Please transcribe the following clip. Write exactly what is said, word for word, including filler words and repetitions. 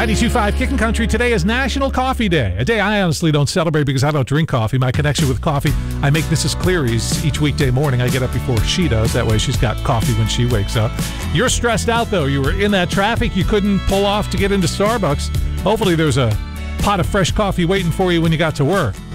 ninety-two point five Kickin' Country. Today is National Coffee Day, a day I honestly don't celebrate because I don't drink coffee. My connection with coffee, I make Missus Cleary's each weekday morning. I get up before she does. That way she's got coffee when she wakes up. You're stressed out, though. You were in that traffic. You couldn't pull off to get into Starbucks. Hopefully there's a pot of fresh coffee waiting for you when you got to work.